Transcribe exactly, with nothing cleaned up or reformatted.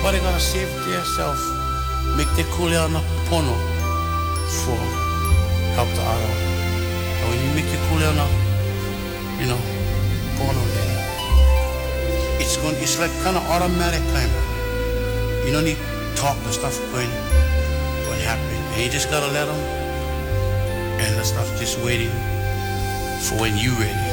But they gotta save it to yourself. Make the kulia na pono for help the other. And when you make the kulia na, you know, pono there, it's going, it's like kind of automatic kind of. You don't need to talk the stuff going, what happened. And you just gotta let them, and the stuff just waiting for when you ready.